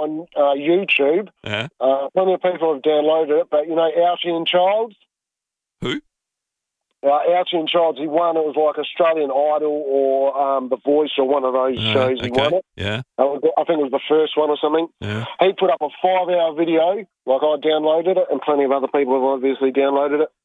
on YouTube. Yeah. Plenty of people have downloaded it, but, Ouchie and Childs. Who? Ouchie and Childs, he won. It was like Australian Idol or The Voice or one of those shows. He won it. Yeah. I think it was the first one or something. Yeah. He put up a 5-hour video, like I downloaded it, and plenty of other people have obviously downloaded it.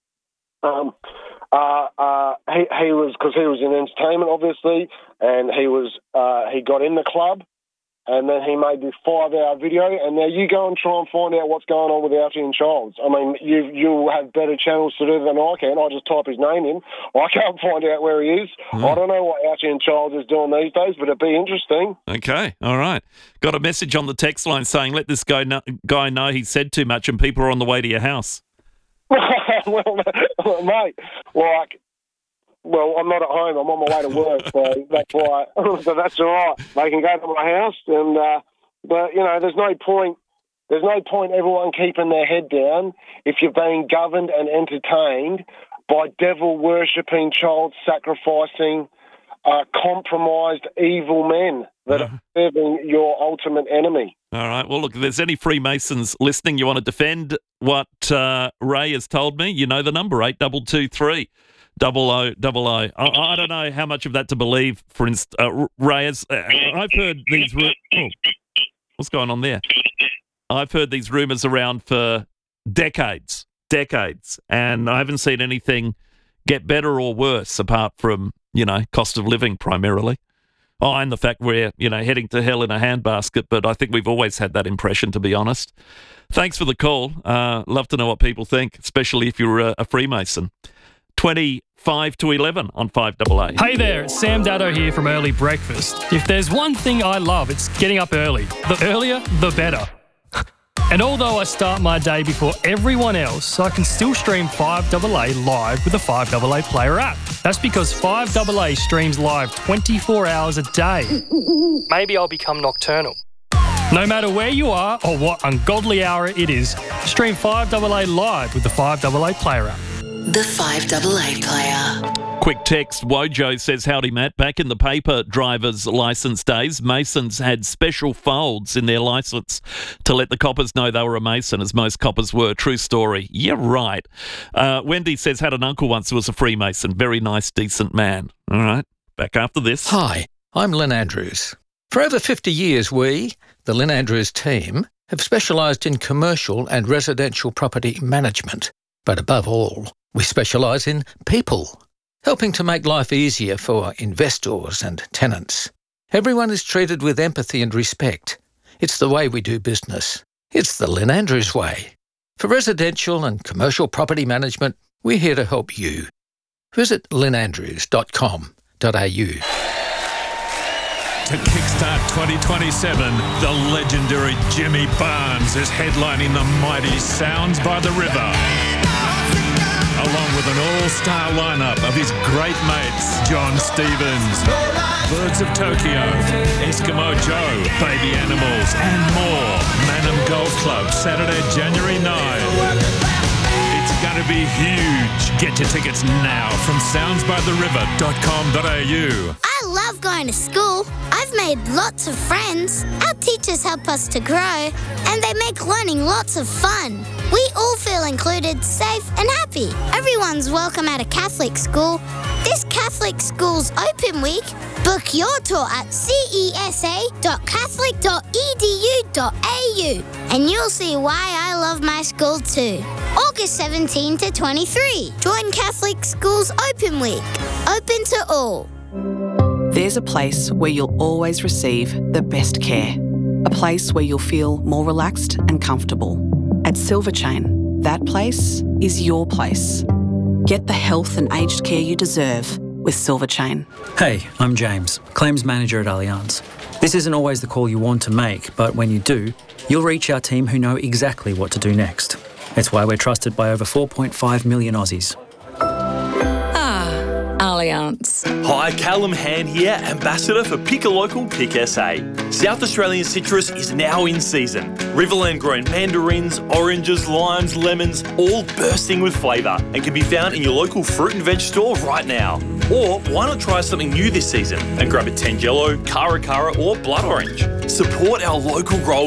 He was, because he was in entertainment, obviously, and he got in the club, and then he made this 5-hour video, and now you go and try and find out what's going on with Ouchie and Childs. I mean, you have better channels to do than I can. I just type his name in. I can't find out where he is. I don't know what Ouchie and Childs is doing these days, but it'd be interesting. Okay, all right. Got a message on the text line saying, let this guy know he said too much and people are on the way to your house. Well, mate, I'm not at home. I'm on my way to work, so that's why. So that's all right. They can go to my house, and but there's no point. There's no point everyone keeping their head down if you're being governed and entertained by devil worshipping, child sacrificing, compromised evil men that are serving your ultimate enemy. All right. Well, look, if there's any Freemasons listening, you want to defend what Ray has told me, you know the number, 8223 0000. I don't know how much of that to believe. For instance, Ray, I've heard these... what's going on there? I've heard these rumours around for decades, and I haven't seen anything get better or worse apart from, cost of living primarily. Oh, and the fact we're, heading to hell in a handbasket, but I think we've always had that impression, to be honest. Thanks for the call. Love to know what people think, especially if you're a Freemason. 25 to 11 on 5AA. Hey there, it's Sam Daddo here from Early Breakfast. If there's one thing I love, it's getting up early. The earlier, the better. And although I start my day before everyone else, I can still stream 5AA live with the 5AA Player app. That's because 5AA streams live 24 hours a day. Maybe I'll become nocturnal. No matter where you are or what ungodly hour it is, stream 5AA live with the 5AA Player app. The 5AA Player. Quick text, Wojo says, howdy Matt, back in the paper driver's licence days, Masons had special folds in their licence to let the coppers know they were a Mason, as most coppers were. True story. Yeah, right. Wendy says, had an uncle once who was a Freemason. Very nice, decent man. All right, back after this. Hi, I'm Lynn Andrews. For over 50 years, we, the Lynn Andrews team, have specialised in commercial and residential property management. But above all, we specialise in people, helping to make life easier for investors and tenants. Everyone is treated with empathy and respect. It's the way we do business. It's the Lynn Andrews way. For residential and commercial property management, we're here to help you. Visit lynnandrews.com.au. To kickstart 2027, the legendary Jimmy Barnes is headlining the mighty Sounds by the River, along with an all-star lineup of his great mates, John Stevens, Birds of Tokyo, Eskimo Joe, Baby Animals, and more. Manham Golf Club, Saturday, January 9. It's going to be huge. Get your tickets now from soundsbytheriver.com.au. I love going to school. I've made lots of friends. Our teachers help us to grow, and they make learning lots of fun. We all feel included, safe, and happy. Everyone's welcome at a Catholic school. This Catholic Schools Open Week, book your tour at cesa.catholic.edu.au, and you'll see why I love my school too. August 17 to 23. Join Catholic Schools Open Week. Open to all. There's a place where you'll always receive the best care. A place where you'll feel more relaxed and comfortable. At Silver Chain, that place is your place. Get the health and aged care you deserve with Silver Chain. Hey, I'm James, Claims Manager at Allianz. This isn't always the call you want to make, but when you do, you'll reach our team who know exactly what to do next. It's why we're trusted by over 4.5 million Aussies. Allianz. Hi, Callum Hand here, Ambassador for Pick a Local, Pick SA. South Australian citrus is now in season. Riverland grown mandarins, oranges, limes, lemons, all bursting with flavour and can be found in your local fruit and veg store right now. Or why not try something new this season and grab a Tangelo, Cara Cara or Blood Orange. Support our local growers